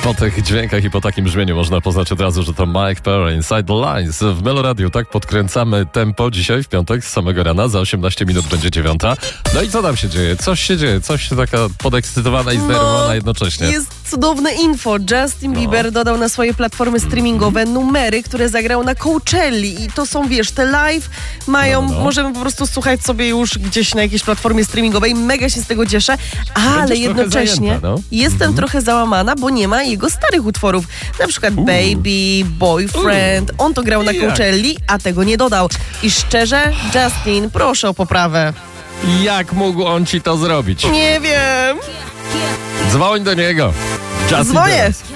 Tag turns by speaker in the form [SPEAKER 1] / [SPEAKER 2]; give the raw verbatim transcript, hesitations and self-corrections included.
[SPEAKER 1] Po tych dźwiękach i po takim brzmieniu można poznać od razu, że to Mike Perry, Inside the Lines. W Meloradiu tak podkręcamy tempo dzisiaj w piątek z samego rana. Za osiemnaście minut będzie dziewiąta. No i co tam się dzieje? Coś się dzieje. Coś się taka podekscytowana i zdenerwowana
[SPEAKER 2] no,
[SPEAKER 1] jednocześnie.
[SPEAKER 2] Jest cudowne info. Justin
[SPEAKER 1] No.
[SPEAKER 2] Bieber dodał na swoje platformy streamingowe numery, które zagrał na Coachelli. I to są, wiesz, te live mają,
[SPEAKER 1] No, no.
[SPEAKER 2] możemy po prostu słuchać sobie już gdzieś na jakiejś platformie streamingowej. Mega się z tego cieszę, ale
[SPEAKER 1] Będziesz
[SPEAKER 2] jednocześnie
[SPEAKER 1] trochę zajęta, no.
[SPEAKER 2] jestem trochę załamana, bo nie ma jego starych utworów. Na przykład
[SPEAKER 1] U.
[SPEAKER 2] Baby, Boyfriend. On to grał na
[SPEAKER 1] Jak?
[SPEAKER 2] Coachelli, a tego nie dodał. I szczerze, Justin, proszę o poprawę.
[SPEAKER 1] Jak mógł on ci to zrobić?
[SPEAKER 2] Nie wiem.
[SPEAKER 1] Dzwoń do niego. Justin
[SPEAKER 2] Dzwonię.
[SPEAKER 1] teraz.